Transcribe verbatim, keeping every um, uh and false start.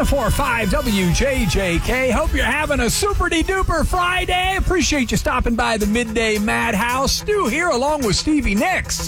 four five W J J K. Hope you're having a super-de-duper Friday. Appreciate you stopping by the Midday Madhouse. Stu here along with Stevie Nicks.